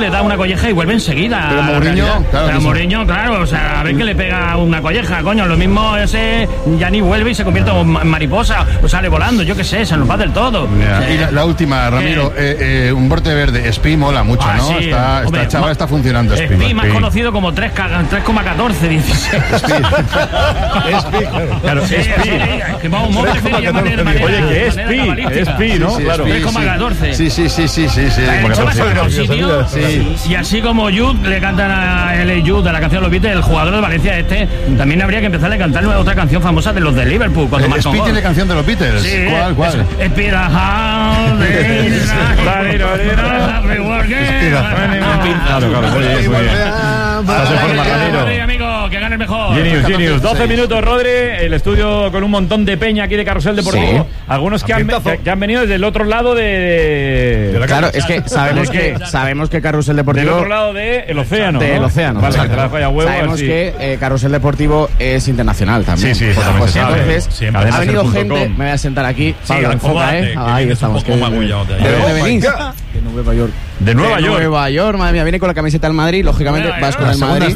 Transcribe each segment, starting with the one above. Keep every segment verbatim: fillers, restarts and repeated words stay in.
le da una colleja y vuelve enseguida. Pero Mourinho, claro. Pero Mourinho, claro, o sea, a ver que le pega una colleja, coño, lo mismo ese ya ni vuelve y se convierte en mariposa, o sale volando, yo qué sé, se nos va del todo. Yeah. Y la, la última, Ramiro, eh, eh, un brote verde, Espi mola mucho, ah, ¿no? Sí, está, hombre, esta chaval está funcionando, Espi. Espi, más conocido como tres coma catorce, dieciséis. Espi. Espi, claro, sí, Espi. Que va un monte que llama de manera. Oye, que Espi, Espi, ¿no? Sí, sí, claro. tres coma catorce. Sí, sí, sí, sí, sí, sí. Sí. Y así como Jude le cantan a L A Jude de la canción Los Beatles, el jugador de Valencia este, también habría que empezar a cantar otra canción famosa de los de Liverpool. Cuando eh, Espi tiene canción de los Beatles. Sí, ¿Cuál, cuál? Espera, Claro, claro, oye, eso bien. Amigo, que gane el mejor. Genius, Genius. doce minutos, Rodri. El estudio con un montón de peña aquí de Carrusel Deportivo. Sí. Algunos que han, que, que han venido desde el otro lado de. de la claro, es que sabemos que sabemos que Carrusel Deportivo. Del otro lado del océano. Del ¿no? océano. Vale, que te la vaya huevo. Sabemos así. que eh, Carrusel Deportivo es internacional también. Sí, sí, claro, pues entonces, sí, ha venido gente. Me voy a sentar aquí. Sí, Pablo, enfoca, ¿eh? Ahí estamos. ¿De dónde venís? De Nueva York. De Nueva York. De Nueva York, madre mía. Viene con la camiseta del Madrid. Lógicamente vas con el Madrid.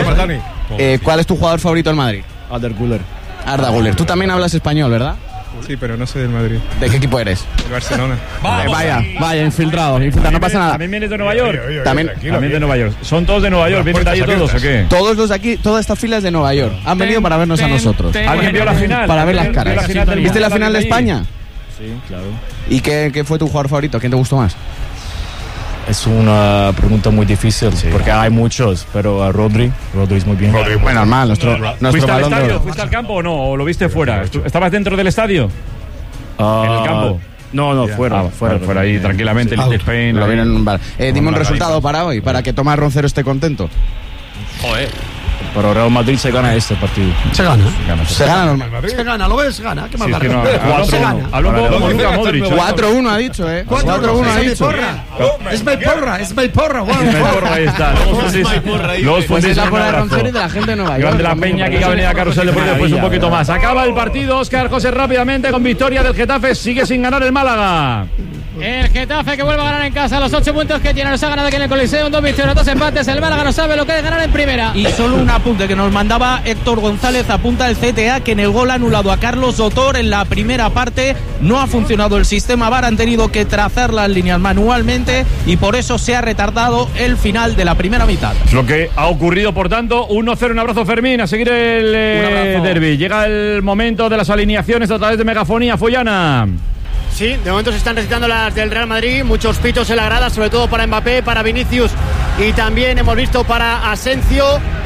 Eh, ¿Cuál es tu jugador favorito del Madrid? Arda Güler. Arda Güler. Tú también hablas español, ¿verdad? Sí, pero no soy del Madrid. ¿De qué equipo eres? De Barcelona. Vamos, vaya, vaya, infiltrado, infiltrado, no pasa nada. ¿También vienes de Nueva York? Oye, oye, También, tranquilo, también de bien. Nueva York. ¿Son todos de Nueva York? ¿Vienen de allí todos o qué? Todos los de aquí, toda esta fila es de Nueva York. Han venido para vernos a nosotros. ¿Alguien vio la final? Para ver las caras. La final del ¿Viste la final de allí? España? Sí, claro. ¿Y qué, qué fue tu jugador favorito? ¿Quién te gustó más? Es una pregunta muy difícil, sí, porque hay muchos, pero a Rodri, Rodri es muy bien. Rodri, bueno, normal, nuestro, nuestro ¿Fuiste al balón de estadio? oro. ¿Fuiste al campo o no? ¿O lo viste fuera? ¿Estabas dentro del estadio? Uh, ¿En el campo? No, no, fuera. Ah, fuera, fuera ahí, tranquilamente. Ah, el Spain, lo vienen, vale. eh, dime un Vale, resultado vale. para hoy, para que Tomás Roncero esté contento. Joder. Pero Real Madrid se gana este partido. Se gana. Se gana normal. Se gana, ¿lo ves? Gana. ¿Qué más Sí, es que no, gana? cuatro, Se uno. gana. Habla un poco como Luka Modric. ¿eh? cuatro uno ha dicho, ¿eh? cuatro uno ha Es mi dicho. porra. Es mi porra, es mi porra. Es mi porra, ahí está. Luego sí, sí. Luego Pues es la un porra de abrazo. Roncero y de la gente de Nueva York. Iván de la Peña que ha venido a Carusel Deportivo después un poquito más. Acaba el partido, Óscar José rápidamente con victoria del Getafe, sigue sin ganar el Málaga. El Getafe que vuelve a ganar en casa los ocho puntos que tiene, nos ha ganado aquí en el Coliseo, dos victorias, dos empates. El Málaga no sabe lo que es ganar en primera. Y solo un apunte que nos mandaba Héctor González, apunta el C T A que en el gol anulado a Carlos Sotor en la primera parte no ha funcionado el sistema V A R, han tenido que trazar las líneas manualmente y por eso se ha retardado el final de la primera mitad. Es lo que ha ocurrido, por tanto, uno cero. Un abrazo, Fermín, a seguir el eh, derbi. Llega el momento de las alineaciones a través de Megafonía. Follana. Sí, de momento se están recitando las del Real Madrid, muchos pitos en la grada, sobre todo para Mbappé, para Vinicius y también hemos visto para Asensio.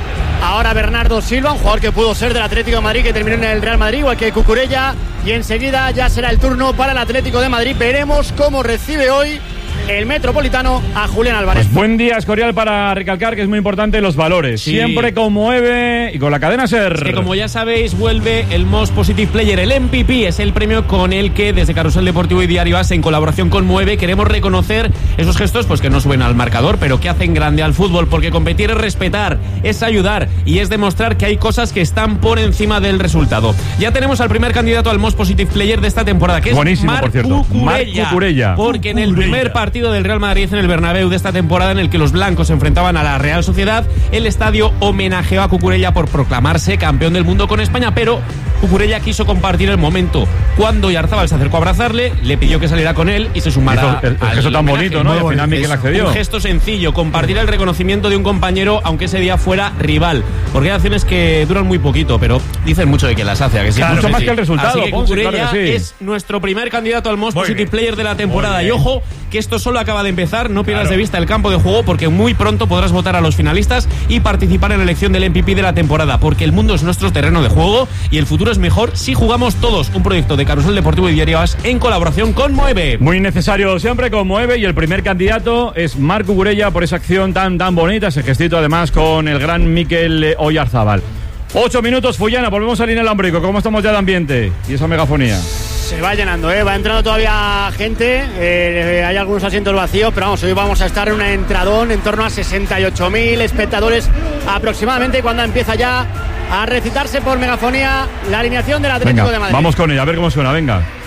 Ahora Bernardo Silva, un jugador que pudo ser del Atlético de Madrid, que terminó en el Real Madrid, igual que Cucurella, y enseguida ya será el turno para el Atlético de Madrid. Veremos cómo recibe hoy el Metropolitano a Julián Álvarez. Pues buen día, Escorial, para recalcar que es muy importante los valores. Sí. Siempre conmueve y con la cadena SER. Es que como ya sabéis, vuelve el Most Positive Player, el M V P. Es el premio con el que desde Carrusel Deportivo y Diario As, en colaboración con Mueve, queremos reconocer esos gestos pues que no suben al marcador, pero que hacen grande al fútbol, porque competir es respetar, es ayudar y es demostrar que hay cosas que están por encima del resultado. Ya tenemos al primer candidato al Most Positive Player de esta temporada, que es buenísimo, Marc por cierto. Cucurella, Marc Cucurella. Porque en el primer partido del Real Madrid en el Bernabéu de esta temporada, en el que los blancos se enfrentaban a la Real Sociedad, el estadio homenajeó a Cucurella por proclamarse campeón del mundo con España, pero Cucurella quiso compartir el momento. Cuando Oyarzabal se acercó a abrazarle, le pidió que saliera con él y se sumara el, el, el gesto tan homenaje. bonito, ¿no? Y al final Miguel accedió. Un gesto sencillo, compartir el reconocimiento de un compañero, aunque ese día fuera rival. Porque hay acciones que duran muy poquito, pero dicen mucho de que las hace. ¿A que sí? Claro, mucho que más sí. que el resultado. Así que Ponce, Cucurella claro que sí. es nuestro primer candidato al Most Muy Positive bien. Player de la temporada. Y ojo, que esto solo acaba de empezar. No pierdas claro. de vista el campo de juego, porque muy pronto podrás votar a los finalistas y participar en la elección del M V P de la temporada. Porque el mundo es nuestro terreno de juego y el futuro es mejor si jugamos todos. Un proyecto de Carrusel Deportivo y Diario As en colaboración con Mueve. Muy necesario siempre con Mueve, y el primer candidato es Marc Cucurella por esa acción tan tan bonita, ese gestito además con el gran Mikel Oyarzabal. Ocho minutos, Fullana, volvemos a Línea Lambrico. ¿Cómo estamos ya de ambiente? Y esa megafonía. Se va llenando, ¿eh? Va entrando todavía gente, eh, hay algunos asientos vacíos, pero vamos, hoy vamos a estar en un entradón en torno a sesenta y ocho mil espectadores aproximadamente, cuando empieza ya a recitarse por megafonía la alineación del Atlético venga, de Madrid. Vamos con ella, a ver cómo suena, venga.